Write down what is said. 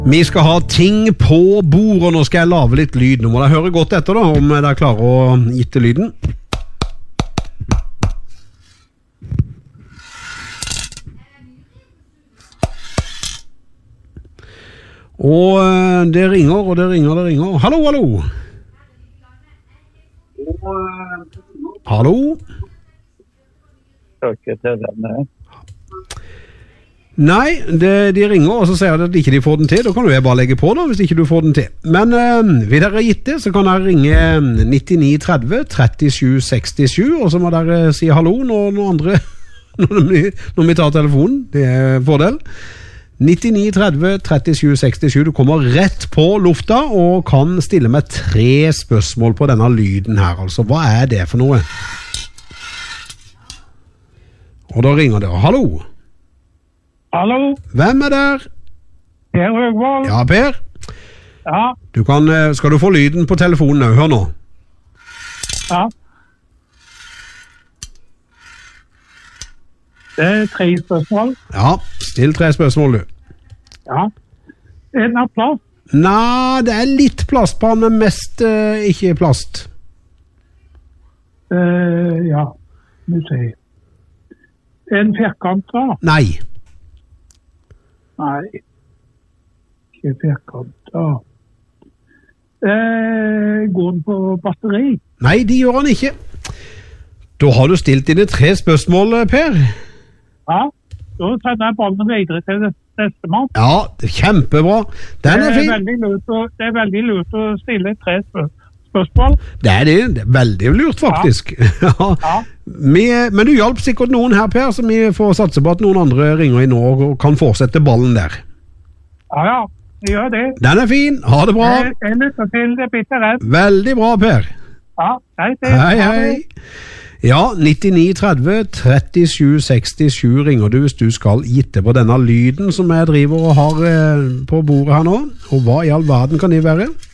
Vi skal ha ting på bordet, og nå skal jeg lave litt lyd. Nå må dere høre godt etter da, om dere klarer å gitte lyden. Og det ringer, og det ringer. Hallo, hallo! Hallo? Ikke til denne. Nei, de ringer, og så sier de at ikke de får den til. Da kan du bare legge på da, hvis ikke du får den til. Men vil dere gitt det, så kan dere ringe 9930 37 67, og så må dere si hallo når andre, når vi tar telefonen. Det er fordel. 9930 37 67. Du kommer rett på lufta og kan stille meg 3 spørsmål på denne lyden her. Altså, hva er det for noe? Og da ringer det. Hallo? Hallo? Hvem er der? Per Høgvold. Ja, Per. Ja. Du kan, skal du få lyden på telefonen nå? Hør nå. Ja. Det er 3 spørsmål. Ja, still 3 spørsmål du. Ja. Er det noe plast? Nei, det er litt plast på den, men mest ikke plast. Ja. Nå ser jeg. En firkant da? Nei. Nei. Ikke firkant da. Går den på batteri? Nei, de gjør han ikke. Da har du stilt dine 3 spørsmål, Per. Ja. Da sender jeg ballen videre til neste mann. Ja, kjempebra. Den er fin. Det er veldig lurt å stille 3 spørsmål. Det er veldig lurt, faktisk. Ja. Ja. Men du hjalp sikkert noen her, Per, så vi får satse på at noen andre ringer i nå og kan fortsette ballen der. Ja, vi gjør det. Den er fin. Ha det bra. Jeg lytter til det bitte rett. Veldig bra, Per. Ja, hei. Hei. Ja, 9930 37 67 ringer du hvis du skal gitte på denne lyden som jeg driver og har på bordet her nå. Og hva i all verden kan det være?